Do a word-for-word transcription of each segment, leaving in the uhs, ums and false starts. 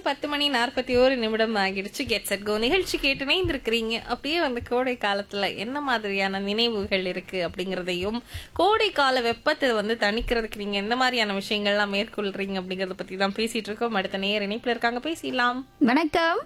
பத்து மணி நாற்பத்தி ஒரு நிமிடம் ஆகிடுச்சு. கெட் செட் கோ நிகழ்ச்சி கேட்டு இணைந்திருக்கிறீங்க. அப்படியே வந்து கோடை காலத்துல என்ன மாதிரியான நினைவுகள் இருக்கு அப்படிங்கறதையும், கோடை கால வெப்பத்தை வந்து தணிக்கிறதுக்கு நீங்க எந்த மாதிரியான விஷயங்கள்லாம் மேற்கொள்றீங்க அப்படிங்கறத பத்தி தான் பேசிட்டு இருக்கோம். அடுத்த நேர் இணைப்புல இருக்காங்க, பேசிடலாம். வணக்கம்.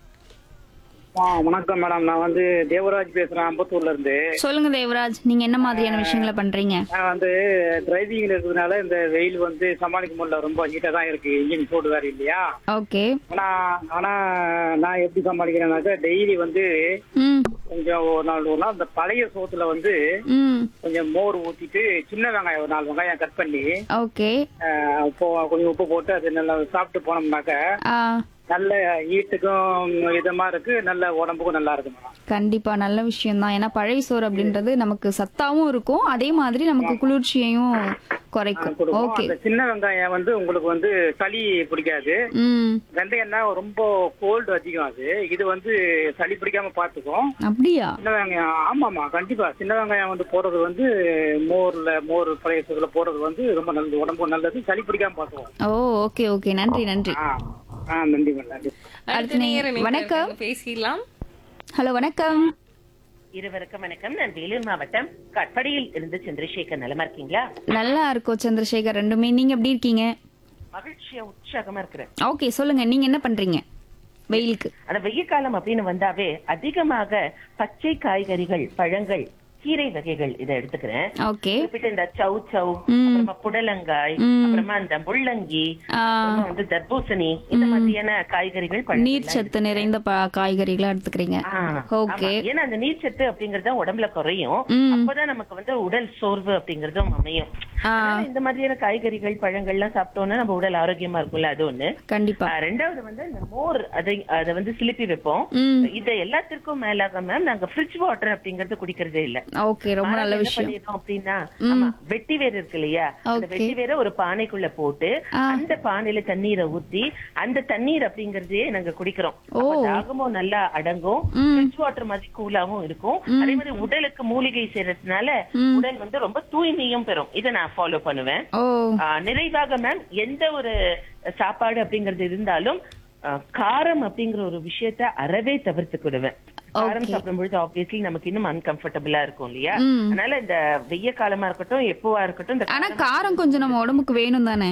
ஆ வணக்கம் மேடம். நான் வந்து தேவராஜ் பேசுறேன், அம்பத்தூர்ல இருந்து. சொல்லுங்க தேவராஜ், நீங்க என்ன மாதிரியான விஷயங்களை பண்றீங்க? நான் வந்து டிரைவிங்ல இருக்கிறதுனால இந்த வெயில் வந்து சமாளிக்க முடியல, ரொம்ப ஹீட்டா தான் இருக்கு. இன்ஜின் சூடு வேற இல்லையா. ஓகே. ஆனா ஆனா நான் எப்படி சமாளிக்கிறேன்னாக்கா, டெய்லி வந்து ம் கொஞ்சம் ஒரு நாள் ஒரு நாள் இந்த பழைய சோத்துல வந்து ம் கொஞ்சம் மோர் ஊத்திட்டு சின்ன வெங்காயம் ஒரு நாலு வெங்காயம் கட் பண்ணி ஓகே. ஆஹ், இப்போ கொஞ்சம் உப்பு போட்டு அது நல்லா சாப்பிட்டு போனோம்னாக்க ஆ நல்ல ஹீட்டுக்கும் இதமா இருக்கு, நல்ல உடம்புக்கும் நல்லா இருக்கு மேடம். கண்டிப்பா நல்ல விஷயம் தான். ஏன்னா பழைய சோறு அப்படின்றது நமக்கு சத்தாவும் இருக்கும், அதே மாதிரி நமக்கு குளிர்ச்சியையும் குறைக்கும். கொடுக்கும். ஓகே. அந்த சின்ன வெங்காயம் வந்து உங்களுக்கு வந்து சளி பிடிக்காது. ம் வெந்தயம்னா ரொம்ப கோல்டு அதிகம், அது இது வந்து சளி பிடிக்காம பாத்துக்கும். அப்படியா? சின்ன வெங்காயம் ஆமாமா கண்டிப்பா சின்ன வெங்காயம் வந்து போடுறது வந்து மோர்ல மோர் பழைய சோறுல போடுறது வந்து ரொம்ப நல்லது, உடம்புக்கு நல்லது, சளி பிடிக்காம பாத்துக்கும். ஓ ஓகே ஓகே. நன்றி நன்றி. ஆ ஆ நன்றி மேடம், நன்றி. அடுத்த நேர் இணைப்புல வணக்கம். இருக்காங்க, பேசிடலாம். ஹலோ வணக்கம். இருவருக்கும் வணக்கம். நான் வேலூர் மாவட்டம் கட்படியில் இருந்து சந்திரசேகர். நலமா இருக்கீங்களா? நல்லா இருக்கோம் சந்திரசேகர். ரெண்டுமே. நீங்க எப்படி இருக்கீங்க? மகிழ்ச்சியா உற்சாகமா இருக்கிறேன். ஓகே சொல்லுங்க, நீங்க என்ன பண்றீங்க வெயிலுக்கு? அந்த வெயில் காலம் அப்படின்னு வந்தாவே அதிகமாக பச்சை காய்கறிகள், பழங்கள், கீரை வகைகள் இதை எடுத்துக்கிறேன். ஓகே. குறிப்பிட்ட இந்த சௌ சௌ, ம். அப்புறமா புடலங்காய், ம். அப்புறமா இந்த முள்ளங்கி, ஆ, அப்புறமா வந்து தர்பூசணி, இந்த மாதிரியான காய்கறிகள், பழங்கள் நீர் சத்து நிறைந்த ப- காய்கறிகளா எடுத்துக்கிறீங்க. ஆ, ஓகே. ஆமா. ஏன்னா அந்த நீர் சத்து அப்படிங்கறது உடம்புல குறையும். ம். அப்பதான் நமக்கு வந்து உடல் சோர்வு அப்படிங்கறதும் அமையும். ஆ, அதனால இந்த மாதிரியான காய்கறிகள், பழங்கள் எல்லாம் சாப்பிட்டோம்னா நம்ம உடல் ஆரோக்கியமா இருக்கும்ல, அது ஒண்ணு. கண்டிப்பா. ஆ, ரெண்டாவது வந்து இந்த மோர், அதை அதை வந்து சிலிப்பி வைப்போம். ம் இதை எல்லாத்திற்கும் மேலாக மேம் நாங்க ஃப்ரிட்ஜ் வாட்டர் அப்படிங்கறது குடிக்கிறதே இல்ல. ஓகே, ரொம்ப நல்ல மாறாக என்ன விஷயம். பண்ணிடுறோம் அப்படின்னா, ம். ஆமா, வெட்டி வேர் இருக்கு இல்லையா, அந்த Okay. வெட்டி வேரை ஒரு பானைக்குள்ள போட்டு ஆ. அந்த பானையில தண்ணீரை ஊத்தி அந்த தண்ணீர் அப்படிங்கறதே நாங்க குடிக்கிறோம். ஓ. அப்ப தாகமும் நல்லா அடங்கும், ம். ஃப்ரிட்ஜ் வாட்டர் மாதிரி கூலாவும் இருக்கும். ம். அதே மாதிரி உடலுக்கு மூலிகை செய்யறதுனால ம். உடல் வந்து ரொம்ப தூய்மையும் பெறும். இதை நான் ஃபாலோ பண்ணுவேன். ஓ ஆ, நிறைவாக மேம் எந்த ஒரு சாப்பாடு அப்படிங்கறது இருந்தாலும் ஆ, காரம் அப்படிங்கிற ஒரு விஷயத்த அறவே தவிர்த்துக்கிடுவேன். காரம் Okay. சாப்பிடும் பொழுது ஆப்வியஸ்லி நமக்கு இன்னும் அன்கம்ஃபர்டபுளா இருக்கும் இல்லையா. ம். அதனால இந்த வெய்ய காலமா இருக்கட்டும், எப்பவா இருக்கட்டும், இந்த ஆனா காரம் காரம் கொஞ்சம் நம்ம உடம்புக்கு வேணும் தானே?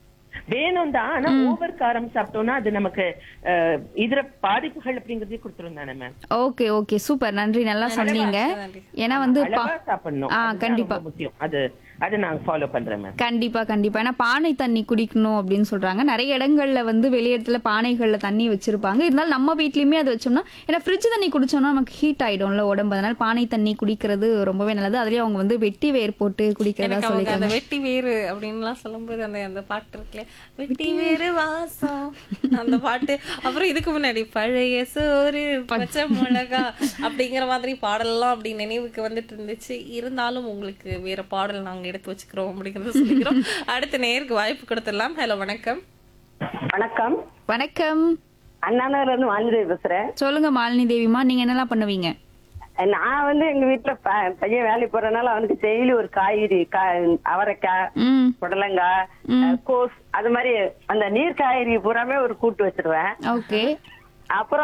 வேணும் தான். ஆனா ஓவர் காரம் சாப்பிட்டோம்னா அது நமக்கு அஹ், இதர பாதிப்புகள் அப்படிங்கறதே கொடுத்துரும் தானே மேம். ஓகே ஓகே சூப்பர், நன்றி, நல்லா சொன்னீங்க. நன்றி. ஏன்னா வந்து பா- அளவா சாப்பிடணும். ஆ, அதுதான் கண்டிப்பா. ரொம்ப முக்கியம். அது அது நான் ஃபாலோ பண்றேன் மேம். கண்டிப்பா கண்டிப்பா. ஏன்னா பானை தண்ணி குடிக்கணும் அப்படின்னு சொல்றாங்க. நிறைய இடங்கள்ல வந்து வெளியிடத்துல பானைகள்ல தண்ணி வச்சிருப்பாங்க. இருந்தாலும் நம்ம வீட்லயுமே அதை வச்சோம்னா, ஏன்னா ஃப்ரிட்ஜ் தண்ணி குடிச்சோம்னா நமக்கு ஹீட் ஆயிடும்ல உடம்பு. அதனால பானை தண்ணி குடிக்கிறது ரொம்பவே நல்லது. அதுலயும் அவங்க வந்து வெட்டி வேர் போட்டு குடிக்கிறதா எனக்கு அவங்க அந்த சொல்லிருக்காங்க. வெட்டி வேறு அப்படின்லாம் சொல்லும்போது அந்த அந்த பாட்டு இருக்குல்ல, வெட்டி வேறு வாசம், அந்த பாட்டு. அப்புறம் இதுக்கு முன்னாடி பழைய சோறு பச்சை மிளகா அப்படிங்கிற மாதிரி பாடலாம் அப்படி நினைவுக்கு வந்துட்டு இருந்துச்சு. இருந்தாலும் உங்களுக்கு வேற பாடல் நாங்க எடுத்து வச்சுக்கிறோம் அப்படிங்கறத சொல்லிக்கிறோம். அடுத்த நேருக்கு வாய்ப்பு கொடுத்துடலாம். ஹலோ வணக்கம். வணக்கம். வணக்கம். அண்ணாநகர்ல இருந்து வாலிதேவி பேசுறேன். சொல்லுங்க மாலினி தேவிமா, நீங்க என்னெல்லாம் பண்ணுவீங்க? நான் வந்து எங்க வீட்டுல ப- பையன் வேலைக்கு போறதுனால அவனுக்கு டெய்லி ஒரு காய்கறி, கா- அவரைக்காய், ம் புடலங்காய், அஹ், கோஸ், அது மாதிரி அந்த நீர் காய்கறி பூராமே ஒரு கூட்டு வச்சிருவேன். ஓகே. அப்புறம்